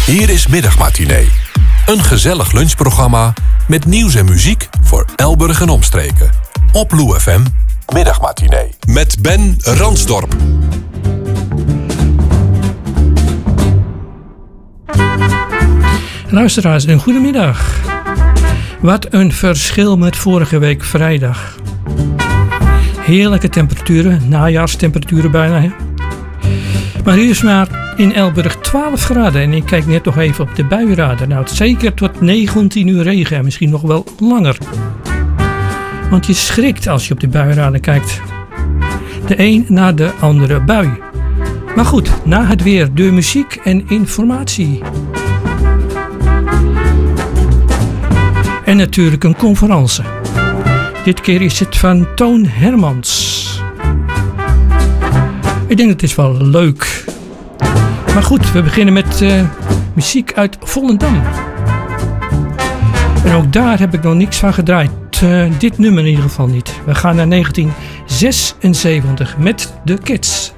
Hier is Middagmatinee. Een gezellig lunchprogramma met nieuws en muziek voor Elburg en omstreken. Op Lou FM, Middagmatinee. Met Ben Ransdorp. Luisteraars, een goedemiddag. Wat een verschil met vorige week vrijdag. Heerlijke temperaturen, najaarstemperaturen bijna. Hè? Maar hier is maar in Elburg 12 graden en ik kijk net nog even op de buienradar. Nou, zeker tot 19 uur regen en misschien nog wel langer. Want je schrikt als je op de buienradar kijkt. De een na de andere bui. Maar goed, na het weer de muziek en informatie. En natuurlijk een conferentie. Dit keer is het van Toon Hermans. Ik denk dat het is wel leuk. Maar goed, we beginnen met muziek uit Volendam. En ook daar heb ik nog niks van gedraaid. Dit nummer in ieder geval niet. We gaan naar 1976 met de Kids.